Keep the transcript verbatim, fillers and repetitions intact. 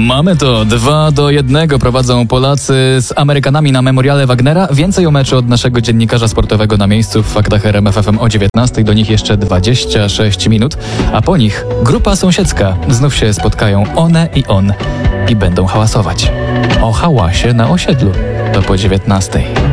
Mamy to. dwa do jednego prowadzą Polacy z Amerykanami na memoriale Wagnera. Więcej o meczu od naszego dziennikarza sportowego na miejscu w Faktach R M F F M o dziewiętnastej. Do nich jeszcze dwadzieścia sześć minut, a po nich grupa sąsiedzka. Znów się spotkają one i on i będą hałasować. O hałasie na osiedlu. To po dziewiętnastej.